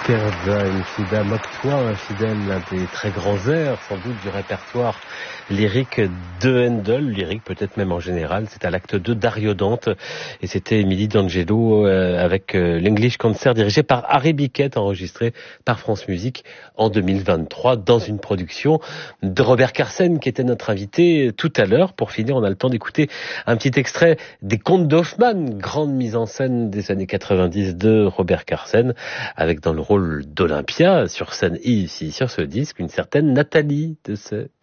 Scherza, une fidèle moque-toi, un des très grands airs, sans doute, du répertoire lyrique de Handel, lyrique peut-être même en général. C'est à l'acte 2 d'Ariodante, et c'était Émilie D'Angelo avec l'English Concert dirigé par Harry Biquet, enregistré par France Musique en 2023 dans une production de Robert Carsen, qui était notre invité tout à l'heure. Pour finir, on a le temps d'écouter un petit extrait des Contes d'Hoffmann, grande mise en scène des années 90 de Robert Carsen, avec dans le rôle d'Olympia, sur scène et ici sur ce disque, une certaine Nathalie de